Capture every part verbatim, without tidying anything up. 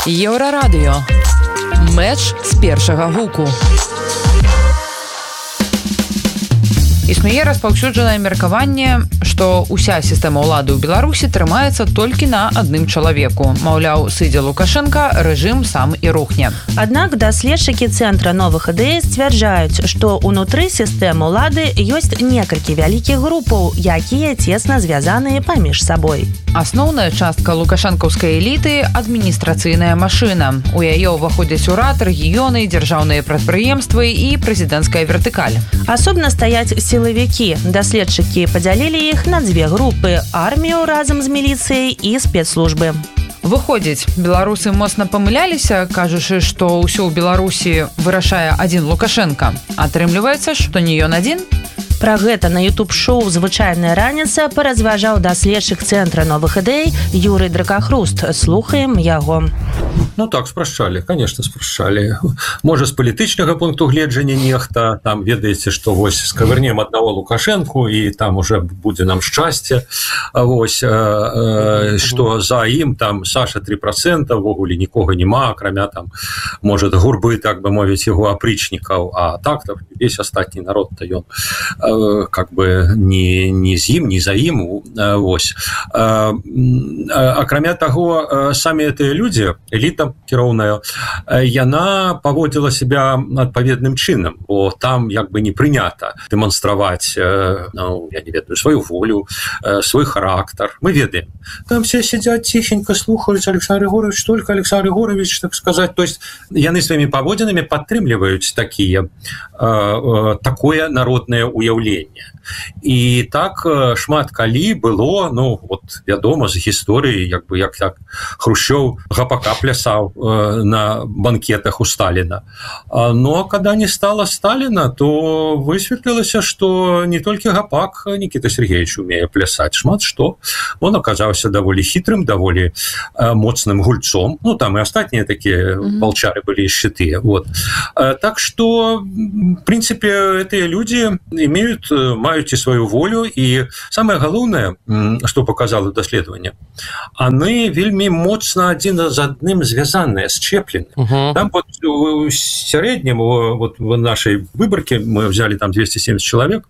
Еўрарадыё. Мэч з першага гуку. Існуе распаўсюджанае меркаванне, што ўся сістэма ўлады ў Беларусі трымаецца толькі на адным чалавеку. Маўляў, сыдзе Лукашенка, рэжым сам і рухне. Аднак даследчыкі Цэнтра новых ідэй сцвярджаюць, што ўнутры сістэмы ўлады ёсць некалькі вялікіх групаў, якія цесна звязаныя паміж сабой. Асноўная частка лукашэнкаўскай эліты – адміністрацыйная машына. У яе ўваходзяць урад, рэгіёны, дзяржаўныя прадпрыемствы і прэзідэнцкая вертыкаль. Асобна стаяць сілавікі. Даследчыкі падзялілі іх на дзве групы – армію разам з міліцыяй і спецслужбы. Выходзіць, беларусы моцна памыляліся, кажучы, што ўсё ў Беларусі вырашае адзін Лукашенка. Атрымліваецца, што не ён адзін? Пра гэта на ютуб-шоу «Звычайная раніца» паразважаў даследчык Цэнтра новых ідэй Юрый Дракахруст. Слухаем яго. Ну так, спрашчалі, конечно, спрашчалі. Можа, з палітычнага пункту гледжання нехта, там ведаеце, што вось скавырнем аднаго Лукашэнку і там уже будзе нам шчасце. Вось, э, э, што за ім там Саша три процента, ввогуле нікога няма, акрамя там, можа, гурбы, так бы мовіць, яго апрычнікаў, а так-то весь астатні народ-то ён как бы не, не з ім, не за ім. Вось. Акрамя таго, самі гэтыя людзі, эліта кіроўная, яна паводзіла себя адпаведным чынам, бо там як бы не прынята дэманстраваць, ну, я не ведаю, сваю волю, свой характар. Мы ведаем. Там все сидят тихенько, слухаюць Александр Егорович, только Александр Егорович, так сказать. То есть яны сваімі паводзінамі падтрымліваюць такія, такое народнае уяўленне. І так шмат калі было, ну, вот, вядома, з гісторыі, як бы, як так Хрущёв гапака плясаў э, на банкетах у Сталіна. А, но когда не стало Сталіна, то высветлілася, што не толькі гапак Никита Сергеевич умее плясаць, шмат што. Он аказаўся даволі хітрым, даволі э, моцным гульцом. Ну, там і астатнія такія балчары былі шчытыя. Вот. Э, так што, в принципе, гэтыя людзі имеют, маюць і сваю волю, і самае галоўнае, што показало даследаванне, яны вельмі моцна адзін з адным звязаныя, счеплены. Uh-huh. Там вот в сярэднім, вот в нашай выбарке мы взяли там двести семьдесят человек,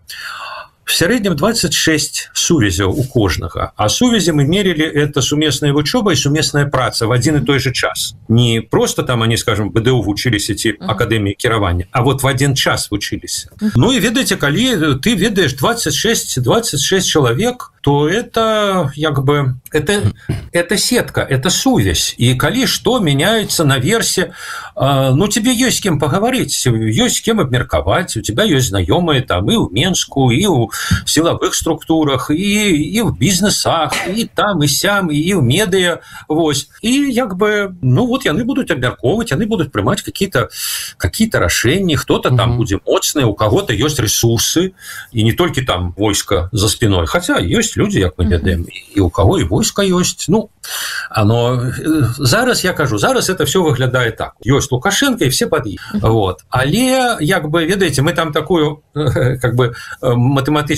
в среднем двадцать шесть сувязяў у кожнага. А сувязі мы мерили это сумесная вучоба и сумесная праца в один и той же час. Не просто там они, скажем, в БДУ вучились ці акадэміі кіравання, а вот в один час вучились. Ну и ведаеце, калі ты ведаешь двадцать шесть двадцать шесть человек, то это як бы это, это сетка, это сувязь. И калі что меняется наверсе, э, ну тебе есть с кем поговорить, есть с кем обмерковать, у тебя есть знакомые там и в Менску, и у силовых структурах, и, и в бизнесах, и там, и сям, и в медиа. Вось. И як бы, ну вот яны будут обмерковывать, яны будут принимать какие-то какие-то решения, кто-то mm-hmm. там будет моцный, у кого-то есть ресурсы, и не только там войско за спиной, хотя есть люди, як мы ведаем, mm-hmm. и у кого и войско есть. Ну, оно... Зараз, я кажу, зараз это все выглядает так. Есть Лукашенко, и все под іх. Mm-hmm. Вот. Але, як бы, ведаете, мы там такую, как бы, математическую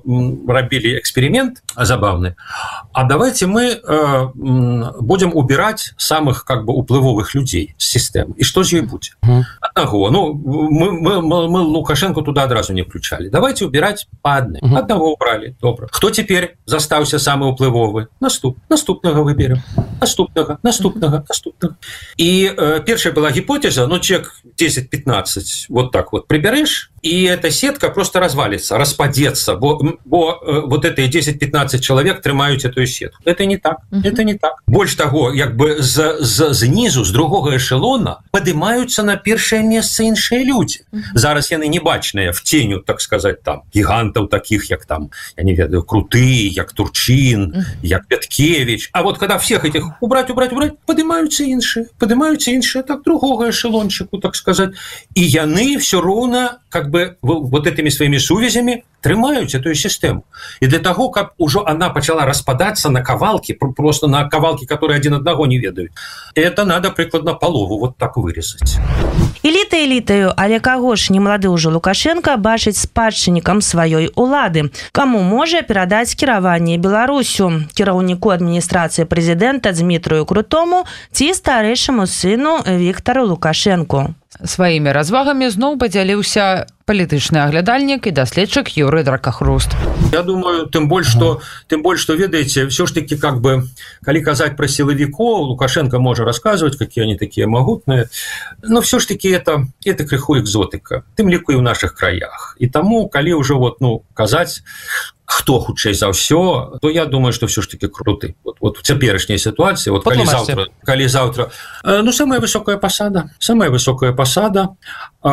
рабілі эксперимент забавный. А давайте мы э, будем убирать самых как бы уплывовых людей с системы. И что же ей будет? Mm-hmm. Одного. Ну, мы, мы, мы Лукашенко туда одразу не включали. Давайте убирать по одной. Mm-hmm. Одного убрали. Добро. Кто теперь застался самый уплывовый? Наступ. Наступного выберем. Наступного, наступного, наступного. И э, первая была гипотеза, ну, человек десять-пятнадцать вот так вот приберешь, и эта сетка просто развалится, распадется, бо, бо э, вот эти десять-пятнадцать человек трымаюць эту сетку. Это не так, uh-huh. это не так. Больш таго, як бы з, з, знизу, з другого эшелона падымаюцца на першае месца іншыя людзі. Uh-huh. Зараз яны не бачныя в теню, так сказать, там, гигантов таких, як там, я не ведаю, Круты, як Турчин, uh-huh. як Пяткевич. А вот когда всех этих убрать, убрать, убрать, падымаюцца іншыя, падымаюцца іншыя, так, другого эшелончику, так сказать. И яны все ровно, как бы, вот этими своими сувязями трымаюць эту сістэму. І для таго, каб ужо она пачала распадацца на кавалкі, просто на кавалкі, которые адзін аднаго не ведаюць, это надо прикладно полову вот так вырезать. Эліта элітаю, але каго ж немалады ўжо Лукашенко бачыць спадчыннікам сваёй улады? Каму можа перадаць кіраванне Беларусю? Кіраўніку адміністрацыі прэзідэнта Дмітрию Крутому ці старэйшаму сыну Віктару Лукашенку? Сваімі развагамі зноў падзяліўся палітычны аглядальнік і даследчык Юрый Дракахруст. Я думаю, тым больш, што, тым больш, што ведаеце, все ж таки, как бы, калі казаць про силовиков, Лукашенко можа рассказывать, какие они такие могутные, но все ж таки это, это крыху экзотика, тым ліку і ў наших краях. І таму, калі ўжо вот, ну, казаць, хто хутчэй за ўсё, то я думаю, что все ж таки круты. Вот, вот в цяперашняй ситуации, вот калі завтра, калі завтра, ну, самая высокая посада, самая высокая посада, э,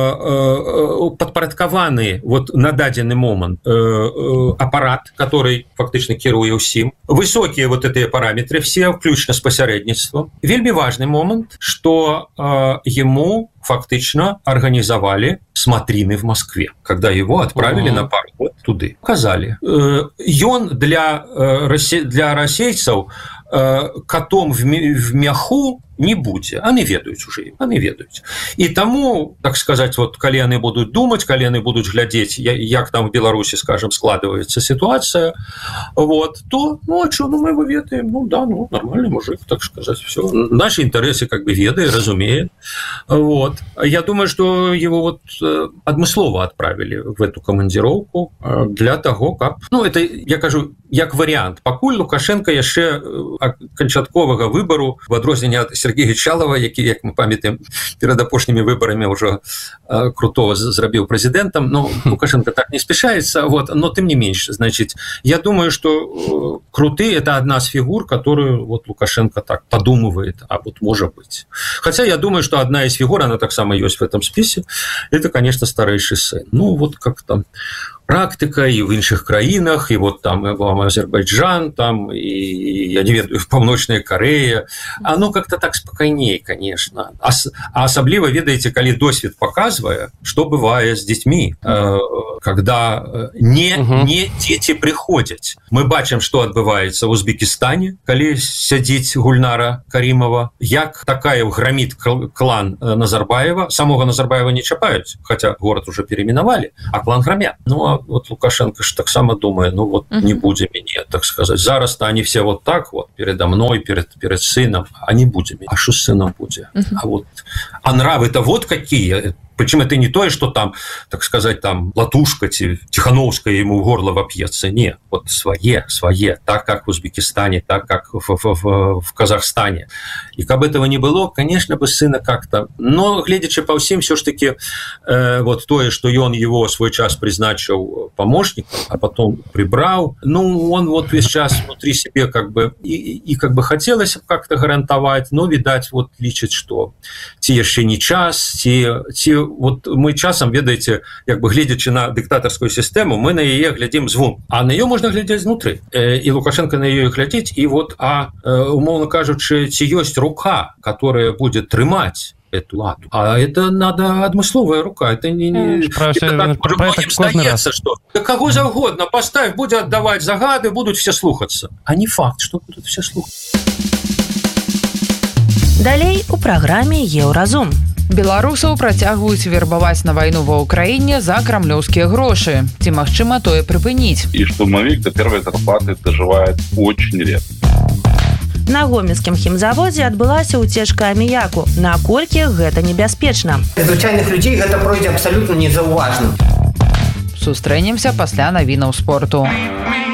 э, падпарадкаваны вот на дадзены момант э, э, аппарат, который фактычна кіруе ўсім. Высокие вот эти параметры, все, включно с посередництвом. Вельмі важный момент, что э, ему фактично организовали смотрины в Москве, когда его отправили uh-huh. на пару год туды. Казали, ён для, для расейцаў котом в мяху не будзе, они ведаюць уже, они ведаюць. И тому, так сказать, вот, калі яны будут думать, калі яны будут глядзець, як там в Беларуси, скажем, складывается ситуация, вот, то, ну, а что, ну, мы его ведаем, ну, да, ну, нормальный мужик, так сказать, все. Наши интересы, как бы, ведает, разумеет, вот. Я думаю, что его вот адмыслова отправили в эту командировку для того, как, ну, это, я кажу, як вариант, пакуль Лукашенко яшчэ канчатковага выбору, в адрозненне ад Сергея Чалова, які, як мы памятаем, перад апошнімі выбарамі ўжо э, Крутого зрабіў прэзідэнтам, но Лукашенко так не спешается, вот, но тым не меньше, значит, я думаю, что э, Круты — это одна из фигур, которую вот Лукашенко так подумывает, а вот может быть. Хотя я думаю, что одна из фигур, она так само есть в этом списке, это, конечно, старейший сын. Ну, вот как там практика и в іншых краінах, и вот там и Азербайджан, там и, я не ведаю, Паўночная Корея. Оно как-то так спокойнее, конечно. А, а особливо, ведаете, коли досвід показывая, что бывает с детьми, э, когда не, угу. не дети приходят. Мы бачим, что отбывается в Узбекистане, коли сядзіць Гульнара Каримова, як такая громит клан Назарбаева. Самого Назарбаева не чапают, хотя город уже переименовали, а клан громят. Ну, а вот Лукашенко ж так само думает, ну вот uh-huh. не будем меня, так сказать. Зараз-то они все вот так вот, передо мной, перед, перед сыном, а не будем. А что с сыном будет? Uh-huh. А вот, а нравы-то вот какие. Причем это не то, что там, так сказать, там Латушка, Тихановская ему в горло вопьется. Нет, вот свое, свое, так как в Узбекистане, так как в, в, в, в Казахстане. И как бы этого не было, конечно бы сына как-то... Но, глядячи по всем, все ж таки, э, вот то, что он его свой час призначил помощником, а потом прибрал, ну, он вот весь час внутри себе как бы... И, и как бы хотелось как-то гарантовать, но, видать, вот лічыць, что те еще не час, те... те вот мы часам, ведаеце, як бы глядячи на диктаторскую систему, мы на яе глядим звон, а на ее можно глядеть знутры. И Лукашенко на ее глядеть, и вот, а умовно кажучи, ці есть рука, которая будет трымать эту ладу. А это надо адмысловая рука. Это не... не... Это так, может, многим сдается, что да кого завгодно поставь, будет отдавать загады, будут все слухаться. А не факт, что будут все слухаться. Далей у праграме Еўразум. Беларусаў працягваюць вербаваць на вайну ва ўкраіне за крамлёўскія грошы. Ці магчыма тое прыпыніць? И штурмовик до первой зарплаты доживает очень редко. На гомельскім хімзаводзе адбылася ўцечка аміяку. Наколькі гэта небяспечна? Звычайных людзей гэта пройдзе абсалютна незаўважна. Сустрэнемся пасля навінаў спорту.